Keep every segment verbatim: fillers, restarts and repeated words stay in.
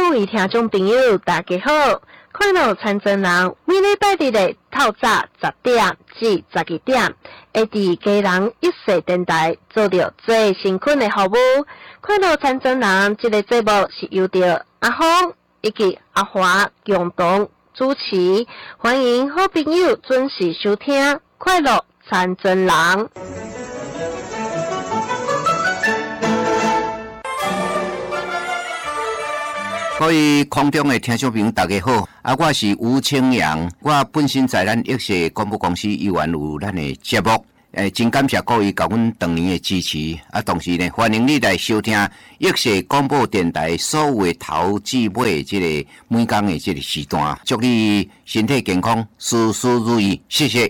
各位听众朋友，大家好！快乐参真人每礼拜日的透早十点至十二点，会伫家人一世电台做着最辛苦的服务。快乐参真人这个节目是由着阿峰以及阿华共同主持，欢迎好朋友准时收听快乐参真人。 各位空中的听众朋友，大家好！啊，我是吴清阳，我本身在咱益社广播公司依然有咱的节目，诶，真感谢各位给阮当年的支持。啊，同时呢，欢迎你来收听益社广播电台所有的头至尾的这个每天的这个时段，祝你身体健康，事事如意，谢谢。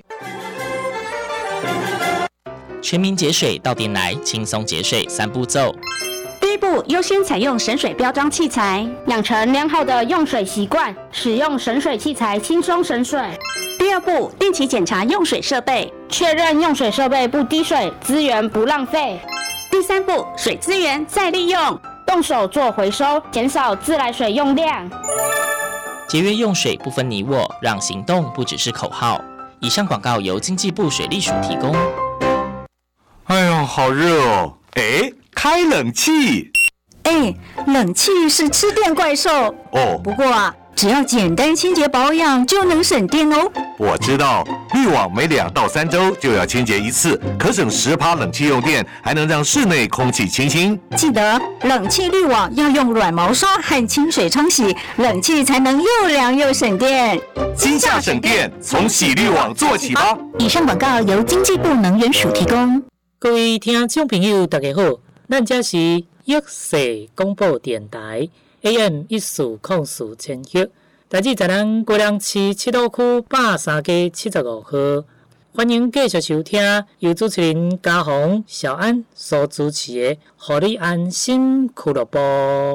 全民节水到店来，轻松节水三步骤。 第一步，优先采用省水标章器材，养成良好的用水习惯，使用省水器材轻松省水。第二步，定期检查用水设备，确认用水设备不滴水，资源不浪费。第三步，水资源再利用，动手做回收，减少自来水用量。 节约用水不分你我，让行动不只是口号。以上广告由经济部水利署提供。 哎呦，好热哦！哎，开冷气。 哎，冷气是吃电怪兽哦。 不过啊，只要简单清洁保养就能省电哦。 我知道，滤网每两到三周就要清洁一次，可省十趴冷气用电，还能让室内空气清新。 记得冷气滤网要用软毛刷和清水冲洗，冷气才能又凉又省电。 今夏省电，从洗滤网做起吧。 以上广告由经济部能源署提供。 各位听众朋友，大家好，咱这是益社广播电台 A M 一四零四千赫，台址在咱高梁市七路区八三街七十五号。欢迎继续收听由主持人嘉宏、小安所主持的《互你安心俱乐部》。